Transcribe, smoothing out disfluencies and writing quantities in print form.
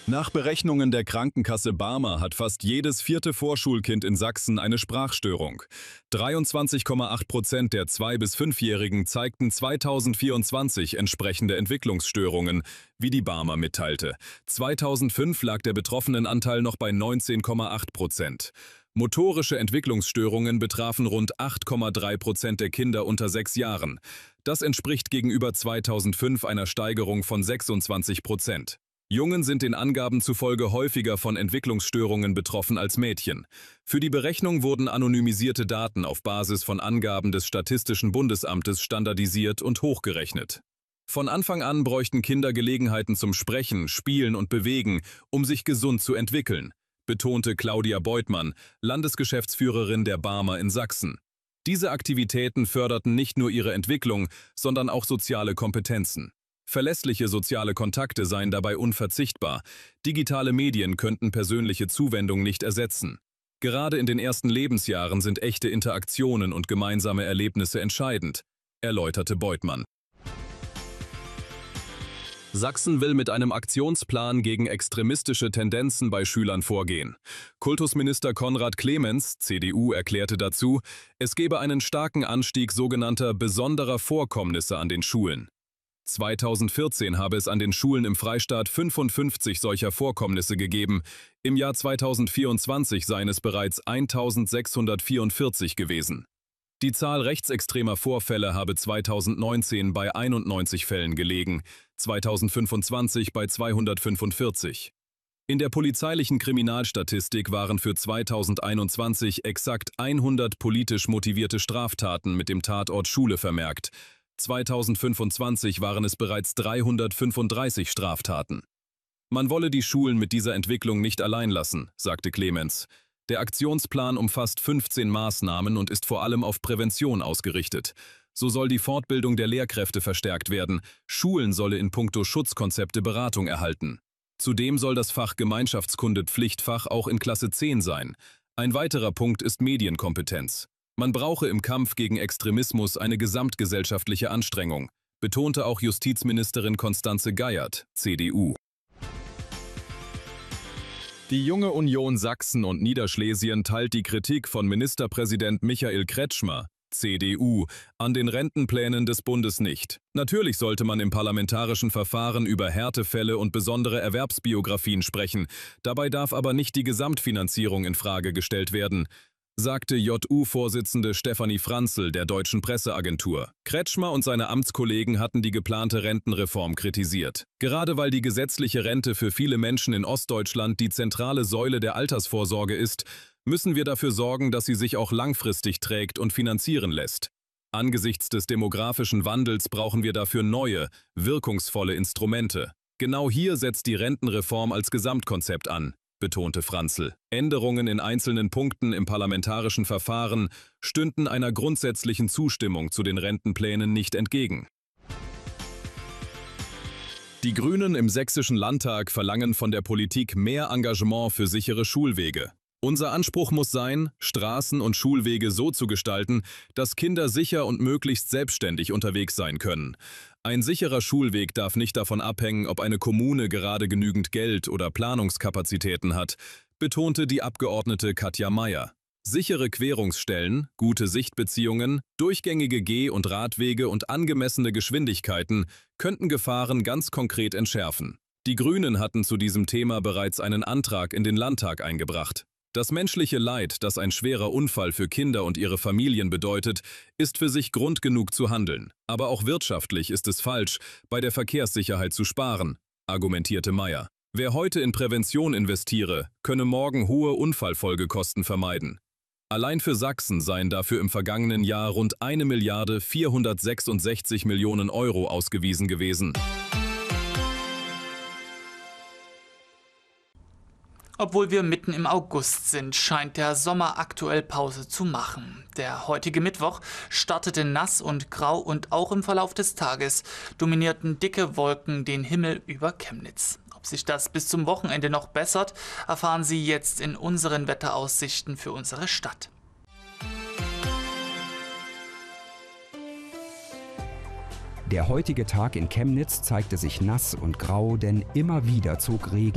Nach Berechnungen der Krankenkasse Barmer hat fast jedes vierte Vorschulkind in Sachsen eine Sprachstörung. 23,8% der 2- bis 5-Jährigen zeigten 2024 entsprechende Entwicklungsstörungen, wie die Barmer mitteilte. 2005 lag der Betroffenenanteil noch bei 19,8%. Motorische Entwicklungsstörungen betrafen rund 8,3% der Kinder unter 6 Jahren. Das entspricht gegenüber 2005 einer Steigerung von 26%. Jungen sind den Angaben zufolge häufiger von Entwicklungsstörungen betroffen als Mädchen. Für die Berechnung wurden anonymisierte Daten auf Basis von Angaben des Statistischen Bundesamtes standardisiert und hochgerechnet. Von Anfang an bräuchten Kinder Gelegenheiten zum Sprechen, Spielen und Bewegen, um sich gesund zu entwickeln, betonte Claudia Beutmann, Landesgeschäftsführerin der Barmer in Sachsen. Diese Aktivitäten förderten nicht nur ihre Entwicklung, sondern auch soziale Kompetenzen. Verlässliche soziale Kontakte seien dabei unverzichtbar. Digitale Medien könnten persönliche Zuwendung nicht ersetzen. Gerade in den ersten Lebensjahren sind echte Interaktionen und gemeinsame Erlebnisse entscheidend, erläuterte Beutmann. Sachsen will mit einem Aktionsplan gegen extremistische Tendenzen bei Schülern vorgehen. Kultusminister Konrad Clemens, CDU, erklärte dazu, es gebe einen starken Anstieg sogenannter besonderer Vorkommnisse an den Schulen. 2014 habe es an den Schulen im Freistaat 55 solcher Vorkommnisse gegeben. Im Jahr 2024 seien es bereits 1644 gewesen. Die Zahl rechtsextremer Vorfälle habe 2019 bei 91 Fällen gelegen, 2025 bei 245. In der polizeilichen Kriminalstatistik waren für 2021 exakt 100 politisch motivierte Straftaten mit dem Tatort Schule vermerkt. 2025 waren es bereits 335 Straftaten. Man wolle die Schulen mit dieser Entwicklung nicht allein lassen, sagte Clemens. Der Aktionsplan umfasst 15 Maßnahmen und ist vor allem auf Prävention ausgerichtet. So soll die Fortbildung der Lehrkräfte verstärkt werden, Schulen solle in puncto Schutzkonzepte Beratung erhalten. Zudem soll das Fach Gemeinschaftskunde Pflichtfach auch in Klasse 10 sein. Ein weiterer Punkt ist Medienkompetenz. Man brauche im Kampf gegen Extremismus eine gesamtgesellschaftliche Anstrengung, betonte auch Justizministerin Constanze Geiert, CDU. Die Junge Union Sachsen und Niederschlesien teilt die Kritik von Ministerpräsident Michael Kretschmer, CDU, an den Rentenplänen des Bundes nicht. Natürlich sollte man im parlamentarischen Verfahren über Härtefälle und besondere Erwerbsbiografien sprechen, dabei darf aber nicht die Gesamtfinanzierung in Frage gestellt werden, sagte JU-Vorsitzende Stefanie Franzl der Deutschen Presseagentur. Kretschmer und seine Amtskollegen hatten die geplante Rentenreform kritisiert. Gerade weil die gesetzliche Rente für viele Menschen in Ostdeutschland die zentrale Säule der Altersvorsorge ist, müssen wir dafür sorgen, dass sie sich auch langfristig trägt und finanzieren lässt. Angesichts des demografischen Wandels brauchen wir dafür neue, wirkungsvolle Instrumente. Genau hier setzt die Rentenreform als Gesamtkonzept an, betonte Franzl. Änderungen in einzelnen Punkten im parlamentarischen Verfahren stünden einer grundsätzlichen Zustimmung zu den Rentenplänen nicht entgegen. Die Grünen im Sächsischen Landtag verlangen von der Politik mehr Engagement für sichere Schulwege. Unser Anspruch muss sein, Straßen und Schulwege so zu gestalten, dass Kinder sicher und möglichst selbstständig unterwegs sein können. Ein sicherer Schulweg darf nicht davon abhängen, ob eine Kommune gerade genügend Geld oder Planungskapazitäten hat, betonte die Abgeordnete Katja Mayer. Sichere Querungsstellen, gute Sichtbeziehungen, durchgängige Geh- und Radwege und angemessene Geschwindigkeiten könnten Gefahren ganz konkret entschärfen. Die Grünen hatten zu diesem Thema bereits einen Antrag in den Landtag eingebracht. Das menschliche Leid, das ein schwerer Unfall für Kinder und ihre Familien bedeutet, ist für sich Grund genug zu handeln. Aber auch wirtschaftlich ist es falsch, bei der Verkehrssicherheit zu sparen, argumentierte Mayer. Wer heute in Prävention investiere, könne morgen hohe Unfallfolgekosten vermeiden. Allein für Sachsen seien dafür im vergangenen Jahr rund 1.466 Millionen Euro ausgewiesen gewesen. Obwohl wir mitten im August sind, scheint der Sommer aktuell Pause zu machen. Der heutige Mittwoch startete nass und grau und auch im Verlauf des Tages dominierten dicke Wolken den Himmel über Chemnitz. Ob sich das bis zum Wochenende noch bessert, erfahren Sie jetzt in unseren Wetteraussichten für unsere Stadt. Der heutige Tag in Chemnitz zeigte sich nass und grau, denn immer wieder zog Regen